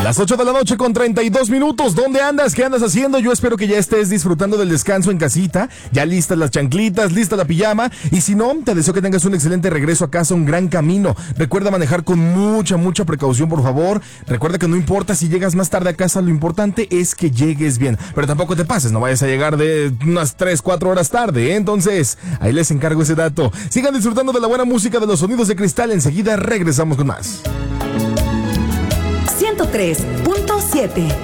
Las 8 de la noche con 32 minutos. ¿Dónde andas? ¿Qué andas haciendo? Yo espero que ya estés disfrutando del descanso en casita. Ya listas las chanclitas, lista la pijama. Y si no, te deseo que tengas un excelente regreso a casa, un gran camino. Recuerda manejar con mucha precaución, por favor. Recuerda que no importa si llegas más tarde a casa, lo importante es que llegues bien. Pero tampoco te pases, no vayas a llegar de unas 3, 4 horas tarde, ¿eh? Entonces, ahí les encargo ese dato. Sigan disfrutando de la buena música de los sonidos de cristal. Enseguida regresamos con más. 103.7